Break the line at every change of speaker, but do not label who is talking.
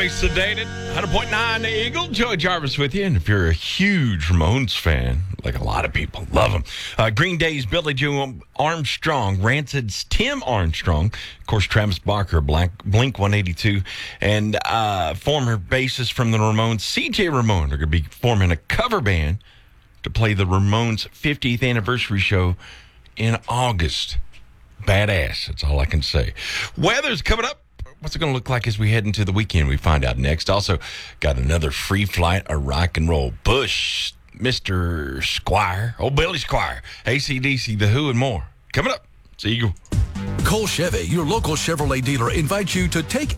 Fully sedated. 100.9 The Eagle. Joey Jarvis with you. And if you're a huge Ramones fan, like a lot of people, love them. Green Day's Billy Joe Armstrong. Rancid's Tim Armstrong. Of course, Travis Barker, Blink 182. And former bassist from the Ramones, C.J. Ramone, are going to be forming a cover band to play the Ramones' 50th anniversary show in August. Badass. That's all I can say. Weather's coming up. What's it going to look like as we head into the weekend? We find out next. Also, got another free flight of rock and roll. Bush, Mr. Squire, old Billy Squire, AC/DC, The Who, and more. Coming up. See you.
Cole Chevy, your local Chevrolet dealer, invites you to take